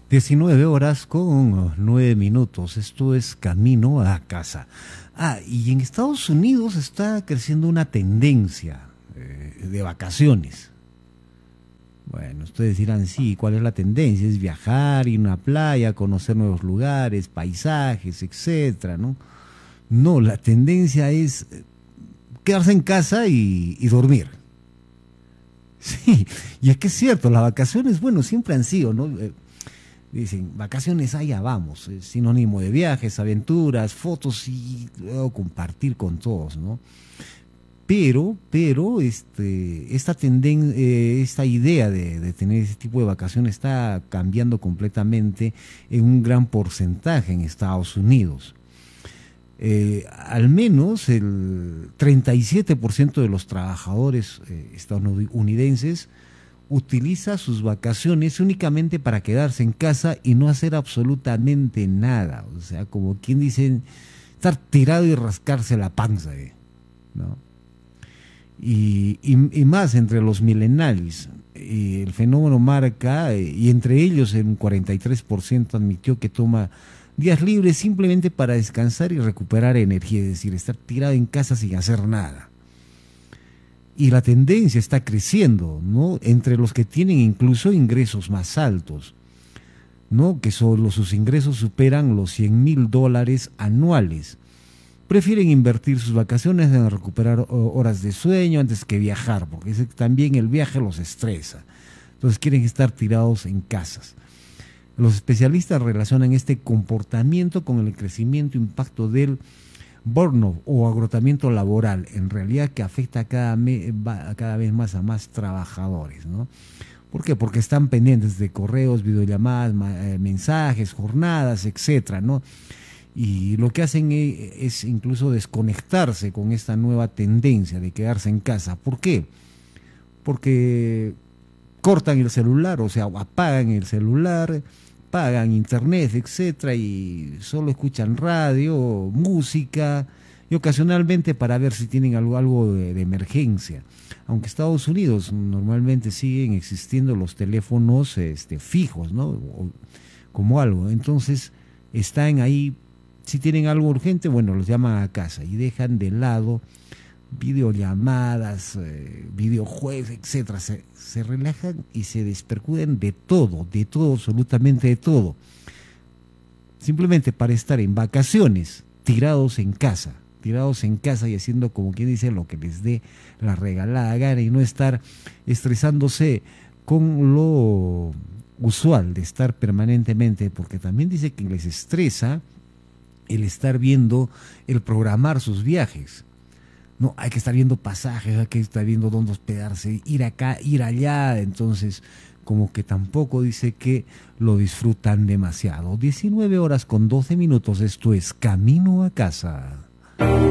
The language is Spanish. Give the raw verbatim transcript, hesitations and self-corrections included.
Diecinueve horas con nueve minutos. Esto es Camino a Casa. Ah, y en Estados Unidos está creciendo una tendencia eh, de vacaciones. Bueno, ustedes dirán, sí, ¿cuál es la tendencia? Es viajar, ir a una playa, conocer nuevos lugares, paisajes, etcétera, ¿no? No, la tendencia es quedarse en casa y, y dormir. Sí, y es que es cierto, las vacaciones, bueno, siempre han sido, ¿no? Eh, Dicen, vacaciones, allá vamos, es sinónimo de viajes, aventuras, fotos y luego compartir con todos, ¿no? Pero, pero, este, esta tenden, eh, esta idea de, de tener ese tipo de vacaciones está cambiando completamente en un gran porcentaje en Estados Unidos. Eh, al menos el treinta y siete por ciento de los trabajadores eh, estadounidenses utiliza sus vacaciones únicamente para quedarse en casa y no hacer absolutamente nada. O sea, como quien dice, estar tirado y rascarse la panza, eh, ¿no? Y, y, y más entre los millennials. Y el fenómeno marca, eh, y entre ellos un cuarenta y tres por ciento admitió que toma días libres simplemente para descansar y recuperar energía, es decir, estar tirado en casa sin hacer nada. Y la tendencia está creciendo, ¿no? Entre los que tienen incluso ingresos más altos, ¿no? Que solo sus ingresos superan los cien mil dólares anuales. Prefieren invertir sus vacaciones en recuperar horas de sueño antes que viajar, porque también el viaje los estresa. Entonces quieren estar tirados en casas. Los especialistas relacionan este comportamiento con el crecimiento e impacto del burnout o agotamiento laboral, en realidad que afecta a cada, me, a cada vez más a más trabajadores, ¿no? ¿Por qué? Porque están pendientes de correos, videollamadas, eh, mensajes, jornadas, etcétera, ¿no? Y lo que hacen es, es incluso desconectarse con esta nueva tendencia de quedarse en casa. ¿Por qué? Porque cortan el celular, o sea, apagan el celular, pagan internet, etcétera, y solo escuchan radio, música, y ocasionalmente para ver si tienen algo, algo de, de emergencia. Aunque en Estados Unidos normalmente siguen existiendo los teléfonos este, fijos, ¿no? O, como algo. Entonces, están ahí, si tienen algo urgente, bueno, los llaman a casa y dejan de lado videollamadas, eh, videojuegos, etcétera. Se, se relajan y se despercuden de todo, de todo, absolutamente de todo. Simplemente para estar en vacaciones, tirados en casa, tirados en casa y haciendo como quien dice lo que les dé la regalada gana y no estar estresándose con lo usual de estar permanentemente, porque también dice que les estresa el estar viendo, el programar sus viajes. No, hay que estar viendo pasajes, hay que estar viendo dónde hospedarse, ir acá, ir allá, entonces como que tampoco dice que lo disfrutan demasiado. diecinueve horas con doce minutos, esto es Camino a Casa.